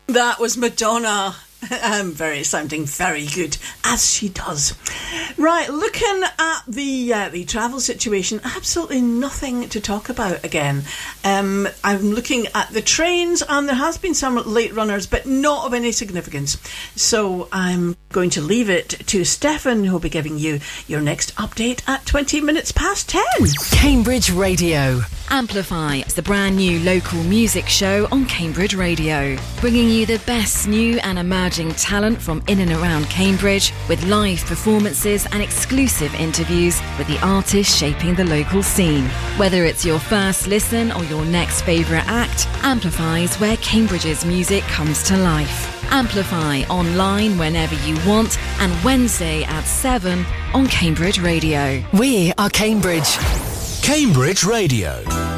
That was Madonna. Sounding very good, as she does. Right, looking at the travel situation, absolutely nothing to talk about again. I'm looking at the trains, and there has been some late runners, but not of any significance. So I'm going to leave it to Stefan, who'll be giving you your next update at 20 minutes past 10. Cambridge Radio. Amplify is the brand new local music show on Cambridge Radio, bringing you the best new and emerging talent from in and around Cambridge, with live performances and exclusive interviews with the artists shaping the local scene. Whether it's your first listen or your next favourite act, Amplify is where Cambridge's music comes to life. Amplify online whenever you want, and Wednesday at 7 on Cambridge Radio. We are Cambridge. Cambridge Radio.